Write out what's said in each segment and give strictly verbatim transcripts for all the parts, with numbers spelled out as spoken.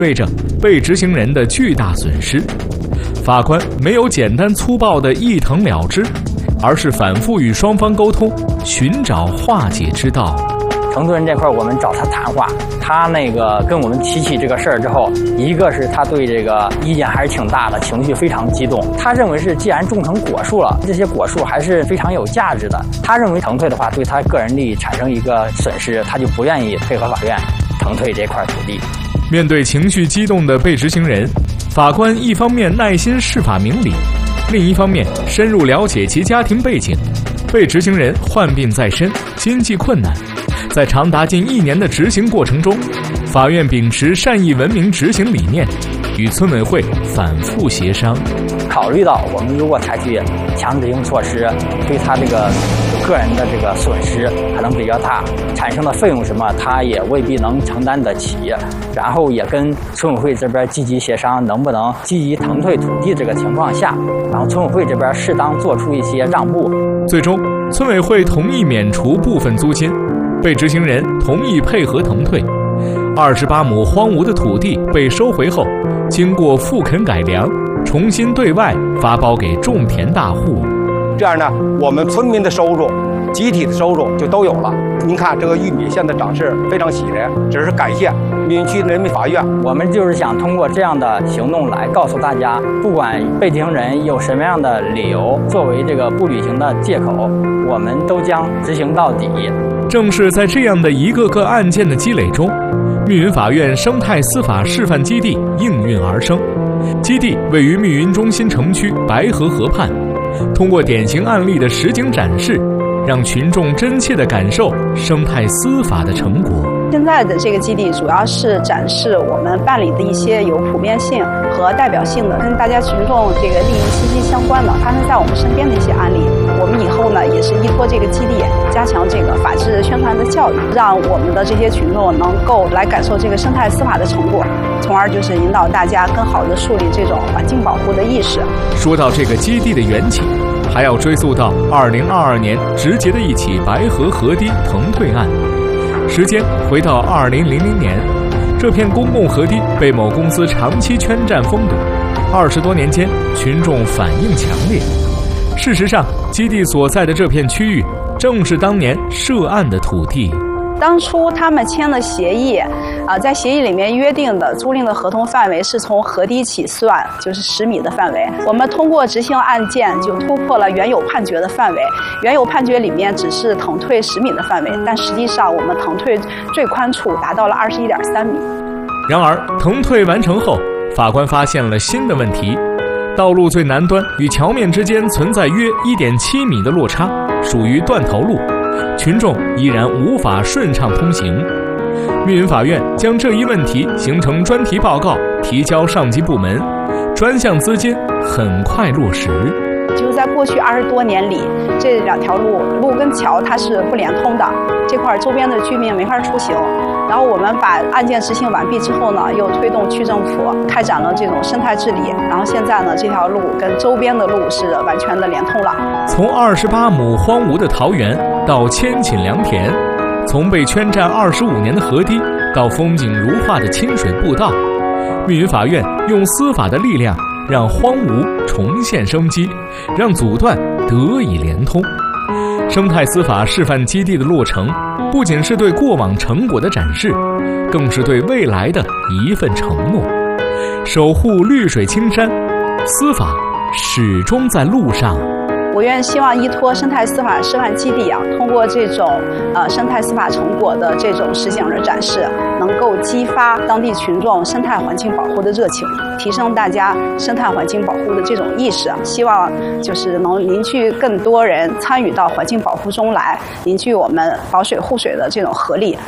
味着被执行人的巨大损失。法官没有简单粗暴的一腾了之，而是反复与双方沟通，寻找化解之道。 承租人这块，我们找他谈话，他那个跟我们提起这个事儿之后，一个是他对这个意见还是挺大的，情绪非常激动。他认为是既然种成果树了，这些果树还是非常有价值的。他认为腾退的话对他个人利益产生一个损失，他就不愿意配合法院腾退这块土地。 面对情绪激动的被执行人，法官一方面耐心释法明理，另一方面深入了解其家庭背景。被执行人患病在身，经济困难，在长达近一年的执行过程中，法院秉持善意文明执行理念，与村委会反复协商。 考虑到我们如果采取强制执行措施，对他这个个人的这个损失可能比较大，产生的费用什么他也未必能承担得起。然后也跟村委会这边积极协商，能不能积极腾退土地这个情况下，然后村委会这边适当做出一些让步。 最终，村委会同意免除部分租金，被执行人同意配合腾退。二十八亩荒芜的土地被收回后，经过复垦改良，重新对外发包给种田大户。 这样呢，我们村民的收入、集体的收入就都有了。您看这个玉米现在涨势非常喜人，只是感谢闽区人民法院。 我们就是想通过这样的行动来告诉大家，不管被执行人有什么样的理由作为这个不履行的借口，我们都将执行到底。 正是在这样的一个个案件的积累中，密云法院生态司法示范基地应运而生。基地位于密云中心城区白河河畔，通过典型案例的实景展示，让群众真切地感受生态司法的成果。 现在的这个基地主要是展示我们办理的一些有普遍性和代表性的，跟大家群众这个利益息息相关的，发生在我们身边的一些案例。我们以后呢，也是依托这个基地，加强这个法治宣传的教育，让我们的这些群众能够来感受这个生态司法的成果，从而就是引导大家更好地树立这种环境保护的意识。 说到这个基地的缘起，还要追溯到二零二二年直接的一起白河河堤腾退案。时间回到二零零零年，这片公共河堤被某公司长期圈占封堵，二十多年间，群众反应强烈。事实上，基地所在的这片区域正是当年涉案的土地。 当初他们签了协议，啊，在协议里面约定的租赁的合同范围是从河堤起算，就是十米的范围。我们通过执行案件就突破了原有判决的范围。原有判决里面只是腾退十米的范围，但实际上我们腾退最宽处达到了二十一点三米。 然而，腾退完成后，法官发现了新的问题：道路最南端与桥面之间存在约 一点七米的落差，属于断头路。群众依然无法顺畅通行。密云法院将这一问题形成专题报告，提交上级部门，专项资金很快落实。 就是在过去二十多年里，这两条路路跟桥它是不连通的，这块周边的居民没法出行。然后我们把案件执行完毕之后呢，又推动区政府开展了这种生态治理，然后现在呢，这条路跟周边的路是完全的连通了。 从二十八亩荒芜的桃园到千顷良田，从被圈占二十五年的河堤到风景如画的清水步道，密云法院用司法的力量让荒芜重现生机，让阻断得以连通。生态司法示范基地的落成，不仅是对过往成果的展示，更是对未来的一份承诺。守护绿水青山，司法始终在路上。 我愿希望依托生态司法示范基地啊，通过这种呃生态司法成果的这种实景的展示，能够激发当地群众生态环境保护的热情，提升大家生态环境保护的这种意识。希望就是能凝聚更多人参与到环境保护中来，凝聚我们保水护水的这种合力。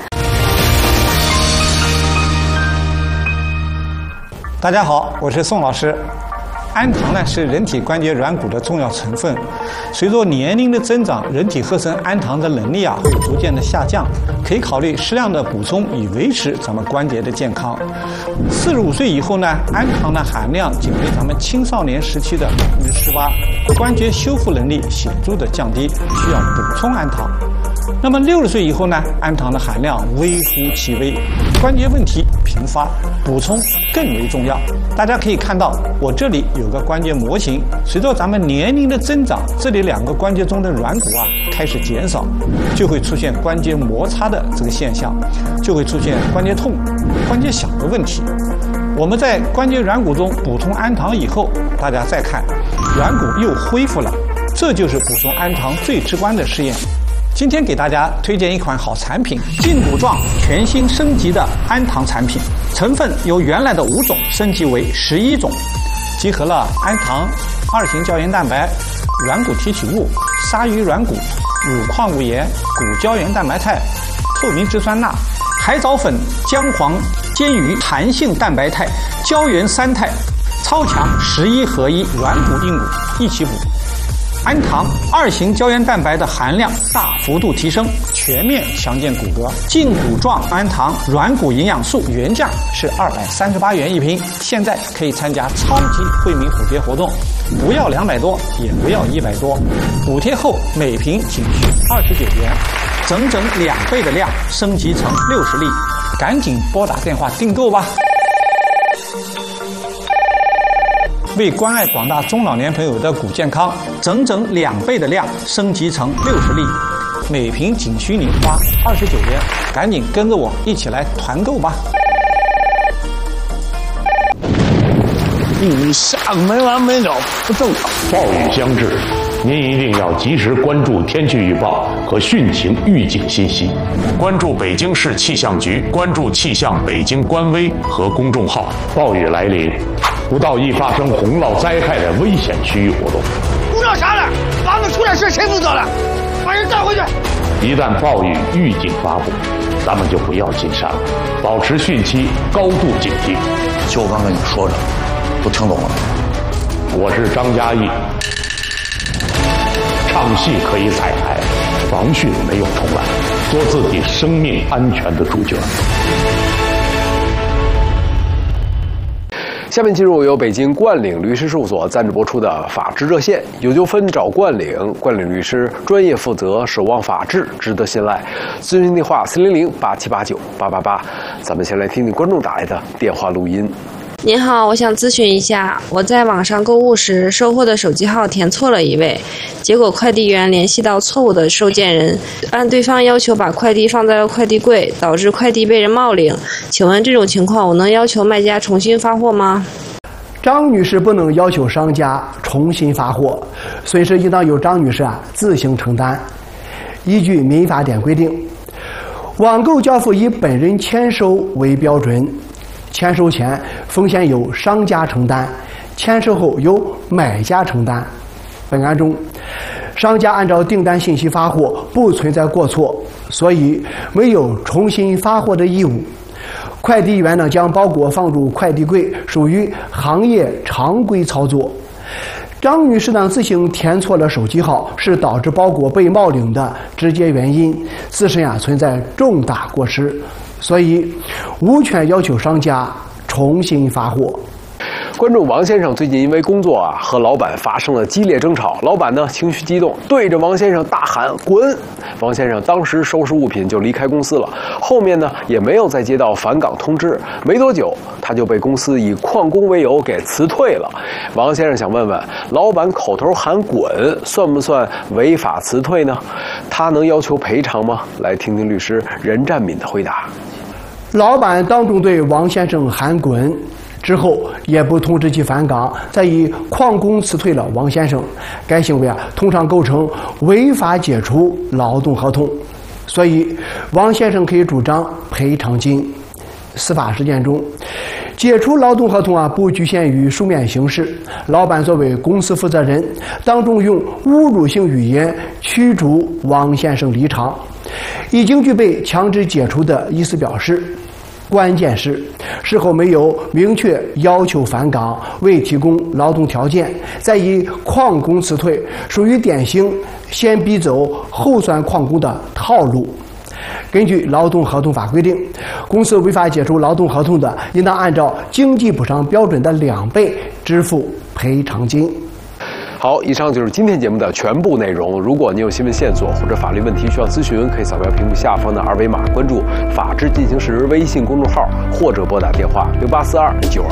大家好，我是宋老师。氨糖呢是人体关节软骨的重要成分，随着年龄的增长，人体合成氨糖的能力啊会逐渐的下降，可以考虑适量的补充以维持咱们关节的健康。四十五岁以后呢，氨糖的含量仅为咱们青少年时期的百分之十八，关节修复能力显著的降低，需要补充氨糖。那么六十岁以后呢，氨糖的含量微乎其微，关节问题频发。 补充更为重要。大家可以看到，我这里有个关节模型，随着咱们年龄的增长，这里两个关节中的软骨啊开始减少，就会出现关节摩擦的这个现象，就会出现关节痛、关节响的问题。我们在关节软骨中补充氨糖以后，大家再看，软骨又恢复了，这就是补充氨糖最直观的试验。今天给大家推荐一款好产品——胫骨状全新升级的氨糖产品，成分由原来的五种升级为十一种，集合了氨糖、二型胶原蛋白、软骨提取物、鲨鱼软骨、乳矿物盐、骨胶原蛋白肽、透明质酸钠、海藻粉、姜黄、煎鱼、弹性蛋白肽、胶原三肽，超强十一合一软骨硬骨一起补。氨糖、二型胶原蛋白的含量大幅度提升，全面强健骨骼。胫骨状氨糖软骨营养素原价是二百三十八元一瓶，现在可以参加超级惠民补贴活动，不要两百多，也不要一百多，补贴后每瓶仅需二十九元，整整两倍的量，升级成六十粒，赶紧拨打电话订购吧。为关爱广大中老年朋友的骨健康，整整两倍的量升级成六十粒，每瓶仅需您花二十九元，赶紧跟着我一起来团购吧！ 雨下个没完没了，不正常。 暴雨将至，您一定要及时关注天气预报和汛情预警信息，关注北京市气象局，关注气象北京官微和公众号。暴雨来临，不到易发生洪涝灾害的危险区域活动。 不知道啥了，娃们出点事谁负责了？把人带回去。 一旦暴雨预警发布，咱们就不要进山了，保持汛期高度警惕。 就我刚跟你说着，都听懂了。 我是张嘉译，唱戏可以彩排，防汛没有重来，做自己生命安全的主角。 下面进入由北京冠岭律师事务所赞助播出的法治热线，有纠纷找冠岭，冠岭律师专业负责，守望法治，值得信赖。咨询电话四零零八七八九八八八。咱们先来听听观众打来的电话录音。 您好，我想咨询一下，我在网上购物时收货的手机号填错了一位，结果快递员联系到错误的收件人，按对方要求把快递放在了快递柜，导致快递被人冒领。请问这种情况我能要求卖家重新发货吗？ 张女士不能要求商家重新发货，损失应当由张女士啊自行承担。依据民法典规定，网购交付以本人签收为标准，签收前风险由商家承担，签收后由买家承担。本案中，商家按照订单信息发货，不存在过错，所以没有重新发货的义务。快递员呢将包裹放入快递柜，属于行业常规操作。张女士呢自行填错了手机号，是导致包裹被冒领的直接原因，自身啊存在重大过失，所以无权要求商家重新发货。 观众王先生最近因为工作啊和老板发生了激烈争吵，老板呢情绪激动，对着王先生大喊滚。王先生当时收拾物品就离开公司了，后面呢也没有再接到返岗通知，没多久他就被公司以旷工为由给辞退了。王先生想问问，老板口头喊滚算不算违法辞退呢？他能要求赔偿吗？来听听律师任占敏的回答。 老板当众对王先生喊滚之后，也不通知其返岗，再以旷工辞退了王先生，该行为啊通常构成违法解除劳动合同，所以王先生可以主张赔偿金。司法实践中，解除劳动合同啊不局限于书面形式，老板作为公司负责人，当众用侮辱性语言驱逐王先生离场，已经具备强制解除的意思表示。关键是事后没有明确要求返岗，未提供劳动条件，再以旷工辞退，属于典型先逼走后算旷工的套路。根据劳动合同法规定，公司违法解除劳动合同的，应当按照经济补偿标准的两倍支付赔偿金。 好，以上就是今天节目的全部内容。如果您有新闻线索或者法律问题需要咨询，可以扫描屏幕下方的二维码，关注“法治进行时”微信公众号，或者拨打电话六八四二九